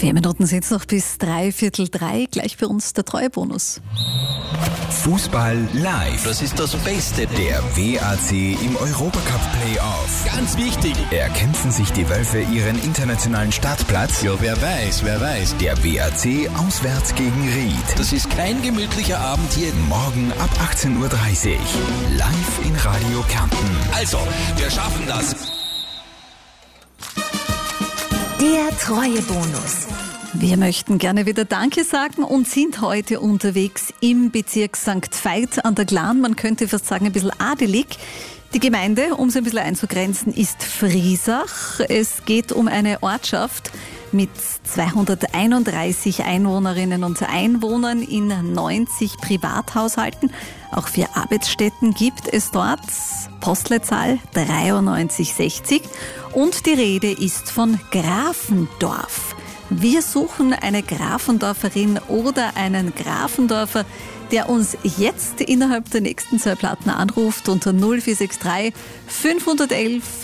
4 Minuten sind es noch bis 3:45. Gleich bei uns der Treuebonus. Fußball live. Das ist das Beste. Der WAC im Europacup Playoff. Ganz wichtig. Erkämpfen sich die Wölfe ihren internationalen Startplatz? Ja, wer weiß. Der WAC auswärts gegen Ried. Das ist kein gemütlicher Abend hier. Morgen ab 18:30 Uhr. Live in Radio Kärnten. Also, wir schaffen das. Der Treuebonus. Wir möchten gerne wieder Danke sagen und sind heute unterwegs im Bezirk St. Veit an der Glan. Man könnte fast sagen, ein bisschen adelig. Die Gemeinde, um es ein bisschen einzugrenzen, ist Friesach. Es geht um eine Ortschaft mit 231 Einwohnerinnen und Einwohnern in 90 Privathaushalten. Auch 4 Arbeitsstätten gibt es dort. Postleitzahl 9360. Und die Rede ist von Grafendorf. Wir suchen eine Grafendorferin oder einen Grafendorfer, der uns jetzt innerhalb der nächsten 2 Platten anruft unter 0463 511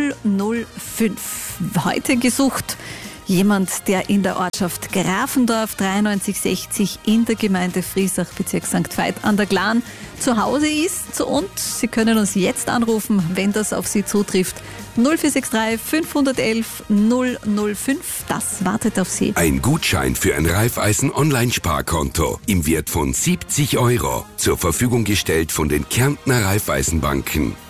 005. Heute gesucht jemand, der in der Ortschaft Grafendorf 9360 in der Gemeinde Friesach, Bezirk St. Veit an der Glan zu Hause ist. Und Sie können uns jetzt anrufen, wenn das auf Sie zutrifft. 0463 511 005. Das wartet auf Sie. Ein Gutschein für ein Raiffeisen-Online-Sparkonto im Wert von 70 € zur Verfügung gestellt von den Kärntner Raiffeisenbanken.